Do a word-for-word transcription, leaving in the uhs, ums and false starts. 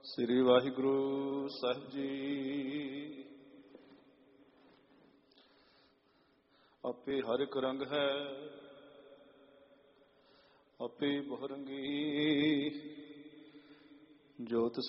ਸ੍ਰੀ ਵਾਹਿਗੁਰੂ ਸਾਹਿਬ ਜੀ। ਆਪੇ ਹਰ ਇੱਕ ਰੰਗ ਹੈ, ਆਪੇ ਬਹੁਰੰਗੀ, ਜੋਤ